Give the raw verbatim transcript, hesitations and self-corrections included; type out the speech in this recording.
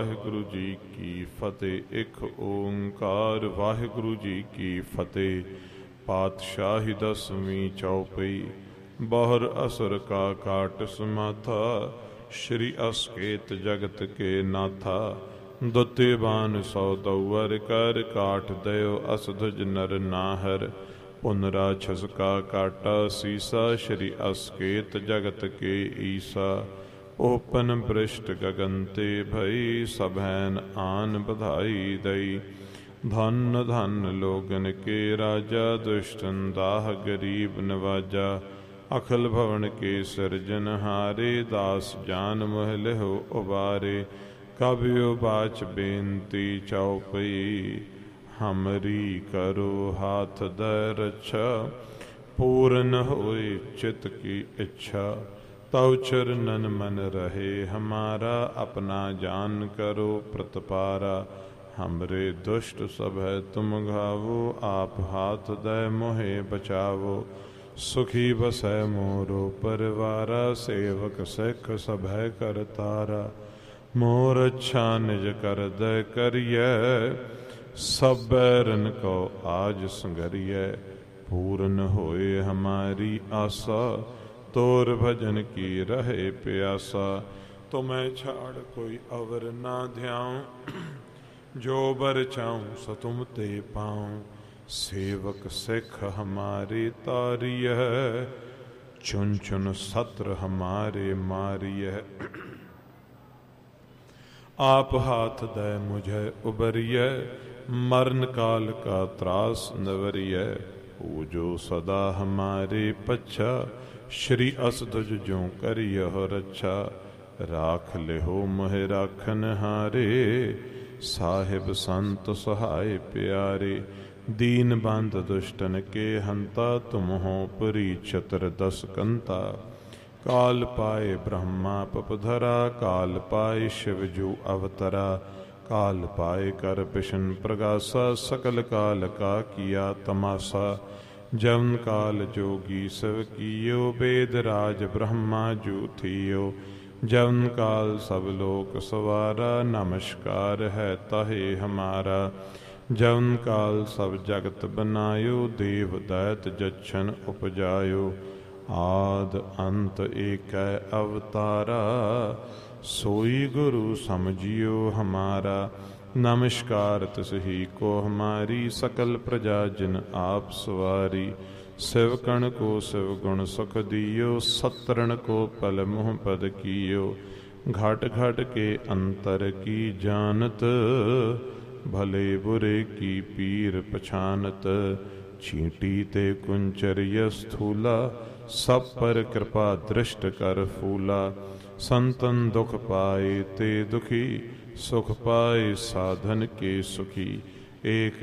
ਵਾਹਿਗੁਰੂ ਜੀ ਕੀ ਫਤਿਹ। ਇੱਕ ਓੰਕਾਰ ਵਾਹਿਗੁਰੂ ਜੀ ਕੀ ਫਤਿਹ। ਪਾਤਸ਼ਾਹੀ ਦਸਵੀਂ ਚੌਪਈ। ਬਾਹਰ ਅਸੁਰ ਕਾ ਕਾਟ ਸਮਾਥਾ, ਸ਼੍ਰੀ ਅਸਕੇਤ ਜਗਤ ਕੇ ਨਾਥਾ। ਦੁੱਤੇ ਬਾਨ ਸੌ ਦਊਰ ਕਰ, ਕਾਟ ਦਇਓ ਅਸਧੁਜ ਨਰ ਨਾਹਰ। ਪੁਨ ਰਾਛਸ ਕਾ ਕਾਟਾ ਸੀਸਾ, ਸ਼੍ਰੀ ਅਸਕੇਤ ਜਗਤ ਕੇ ਈਸਾ। ਓਪਨ ਬ੍ਰਿਸ਼ਟ ਗਗਨ ਤੇ ਭਈ, ਸਭੈਨ ਆਨ ਬਧਾਈ ਦਈ। ਧਨ ਧਨ ਲੋਗਨ ਕੇ ਰਾਜਾ, ਦੁਸ਼ਟਨ ਦਾਹ ਗਰੀਬ ਨਵਾਜਾ। ਅਖਲ ਭਵਨ ਕੇ ਸਿਰਜਨਹਾਰੇ, ਦਾਸ ਜਾਨ ਮੋਹ ਲਿਹੁ ਉਬਾਰੇ। ਕਬਿਉ ਬਾਚ ਬੇਨਤੀ ਚਉਪਈ, ਹਮਰੀ ਕਰੋ ਹਾਥ दै रक्षा। पूरन होए चित की इच्छा, तव चरणन मन रहे हमारा। अपना जान करो प्रतपारा, हमरे दुष्ट सब है तुम घावो। आप हाथ दै मोहे बचावो, सुखी बसै मोरो परिवारा। सेवक सिख सब है कर तारा, मोर अच्छा निज कर दै करिय। सब बैरन को आज संगरिय, पूरन होए हमारी आशा। तोर भजन की रहे प्यासा, तुम्हें छाड़ कोई अवर ना ध्याऊं। जो बर चाऊं सो तुम ते पाऊं, सेवक सिख हमारे तारिय। चुन चुन सत्र हमारे मारिय, आप हाथ दै मुझे उबरिय। मरण काल का त्रास नवरिय, पूजो सदा हमारे पच्छा। श्री असधुज जो करियह रक्षा, राख लेहो मोह राखन हारे। साहिब संत सहाय प्यारे, दीन बंद दुष्टन के हंता। तुम हो परी छतर दस कंता, काल पाए ब्रह्मा पपधरा। काल पाए शिव जू अवतरा, काल पाए कर बिशन प्रगासा। सकल काल का किया तमासा, जवन काल जोगी शिव कियो। वेद राज ब्रह्मा जू थियो, जवन काल सब लोक सवारा। नमस्कार है ताहे हमारा, जवन काल सब जगत बनायो। देव दैत जच्छन उपजायो, आद अंत एक अवतारा। सोई गुरु समझियो हमारा, नमस्कार तिसही को हमारी। सकल प्रजा जिन आप सवारी, शिव कण को शिव गुण सुख दियो। सतरण को पल मुँह पद कियो, घट घट के अंतर की जानत। भले बुरे की पीर पछानत, छींटी ते कुंचर स्थूला। सब पर कृपा दृष्ट कर फूला, संतन दुख पाए ते दुखी। सुख पाए साधन के सुखी, एक